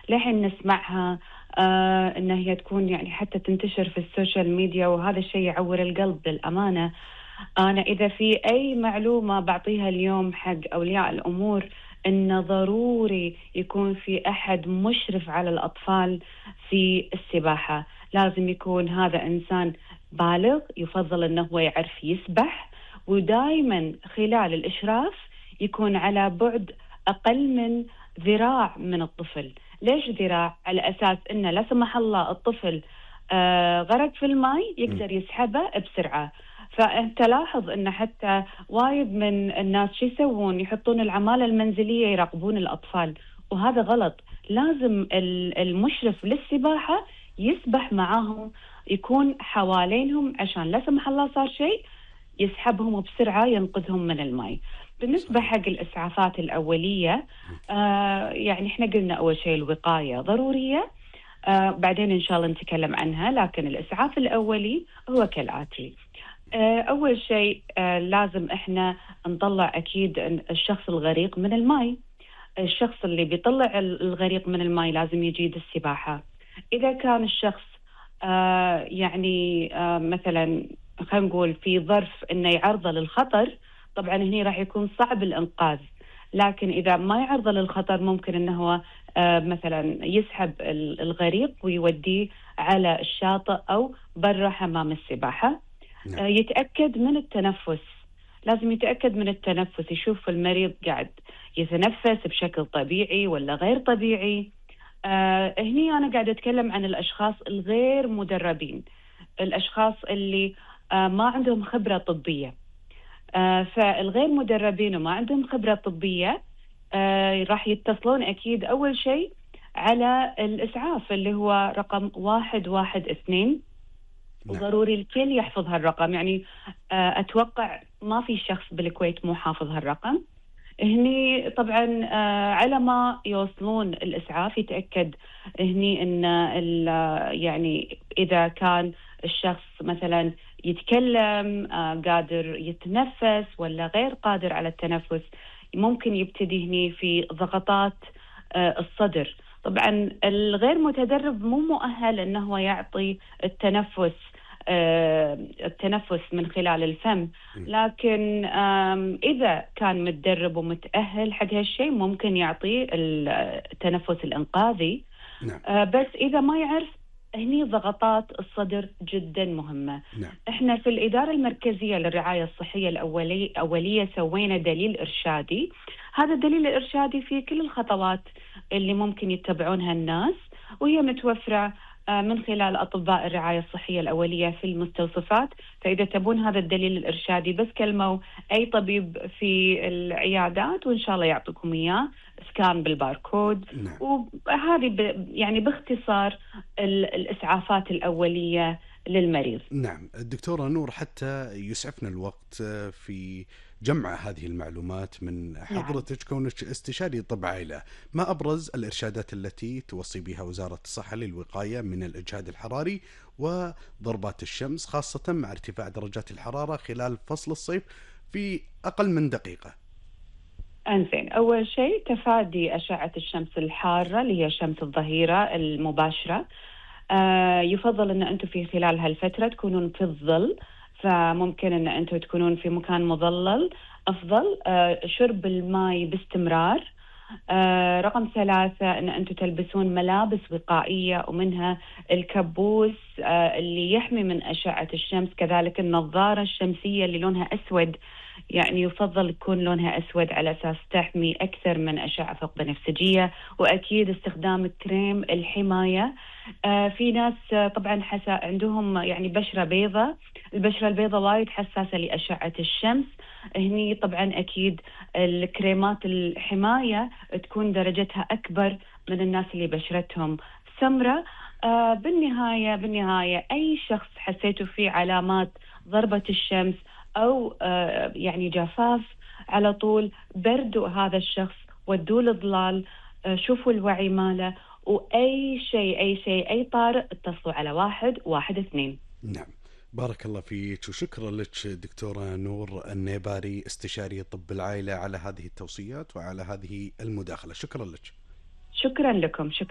لحين نسمعها إن هي تكون يعني حتى تنتشر في السوشيال ميديا، وهذا الشيء يعور القلب للأمانة. أنا إذا في أي معلومة بعطيها اليوم حق أولياء الأمور، إنه ضروري يكون في أحد مشرف على الأطفال في السباحة. لازم يكون هذا إنسان بالغ، يفضل إنه هو يعرف يسبح، ودائما خلال الإشراف يكون على بعد أقل من ذراع من الطفل. ليش ذراع؟ على أساس إنه لا سمح الله الطفل غرق في الماء يقدر يسحبه بسرعة. فأنت لاحظ أن حتى وايد من الناس شو يسوون؟ يحطون العمالة المنزلية يراقبون الأطفال، وهذا غلط. لازم المشرف للسباحة يسبح معاهم، يكون حوالينهم، عشان لا سمح الله صار شيء يسحبهم بسرعة ينقذهم من الماء. بالنسبة حق الإسعافات الأولية، يعني إحنا قلنا أول شيء الوقاية ضرورية، بعدين إن شاء الله نتكلم عنها. لكن الإسعاف الأولي هو كالآتي. أول شيء لازم إحنا نطلع أكيد الشخص الغريق من الماء. الشخص اللي بيطلع الغريق من الماء لازم يجيد السباحة. إذا كان الشخص يعني مثلا خلينا نقول في ظرف إنه يعرضه للخطر، طبعا هنا راح يكون صعب الإنقاذ. لكن إذا ما يعرضه للخطر ممكن إنه هو مثلا يسحب الغريق ويوديه على الشاطئ أو برا حمام السباحة. يتأكد من التنفس، لازم يتأكد من التنفس، يشوف المريض قاعد يتنفس بشكل طبيعي ولا غير طبيعي. هني أنا قاعدة أتكلم عن الأشخاص الغير مدربين، الأشخاص اللي ما عندهم خبرة طبية. فالغير مدربين وما عندهم خبرة طبية راح يتصلون أكيد أول شيء على الإسعاف اللي هو رقم 112. وضروري الكل يحفظ هالرقم. يعني أتوقع ما في شخص بالكويت مو حافظ هالرقم. هني طبعا على ما يوصلون الإسعاف يتأكد هني إن يعني إذا كان الشخص مثلا يتكلم، قادر يتنفس ولا غير قادر على التنفس، ممكن يبتدي هني في ضغطات الصدر. طبعا الغير متدرب مو مؤهل أنه هو يعطي التنفس من خلال الفم. لكن إذا كان متدرب ومتأهل حق هالشيء ممكن يعطي التنفس الإنقاذي. بس إذا ما يعرف، هني ضغطات الصدر جدا مهمة. إحنا في الإدارة المركزية للرعاية الصحية الأولية سوينا دليل إرشادي. هذا الدليل الإرشادي فيه كل الخطوات اللي ممكن يتبعونها الناس، وهي متوفرة من خلال أطباء الرعاية الصحية الأولية في المستوصفات. فإذا تبون هذا الدليل الإرشادي بس كلموا أي طبيب في العيادات وإن شاء الله يعطيكم إياه، سكان بالباركود. وهذه يعني باختصار الإسعافات الأولية للمريض. نعم الدكتورة نور، حتى يسعفنا الوقت في جمع هذه المعلومات من حضرتك كونك استشاري طب عائلة، ما أبرز الإرشادات التي توصي بها وزارة الصحة للوقاية من الإجهاد الحراري وضربات الشمس، خاصة مع ارتفاع درجات الحرارة خلال فصل الصيف في أقل من دقيقة؟ أنزين، أول شيء تفادي أشعة الشمس الحارة اللي هي شمس الظهيرة المباشرة. يفضل أن أنتم في خلال هالفترة تكونون في الظل، فممكن أن أنتم تكونون في مكان مظلل أفضل. شرب الماء باستمرار. رقم 3 أن أنتم تلبسون ملابس وقائية، ومنها الكبوس اللي يحمي من أشعة الشمس، كذلك النظارة الشمسية اللي لونها أسود، يعني يفضل يكون لونها أسود على أساس تحمي أكثر من أشعة فوق بنفسجية. وأكيد استخدام كريم الحماية. في ناس طبعا عندهم يعني بشرة بيضة، البشرة البيضة وايد حساسة لأشعة الشمس. هني طبعا أكيد الكريمات الحماية تكون درجتها أكبر من الناس اللي بشرتهم سمرة. بالنهاية أي شخص حسيتوا فيه علامات ضربة الشمس أو يعني جفاف، على طول بردوا هذا الشخص، ودوا الظلال، شوفوا الوعي ماله، وأي شيء أي طارئ اتصلوا على 112. نعم، بارك الله فيك، وشكرا لك دكتورة نور النيباري، استشاري طب العائلة، على هذه التوصيات وعلى هذه المداخلة. شكرا لك. شكرا لكم. شكرا.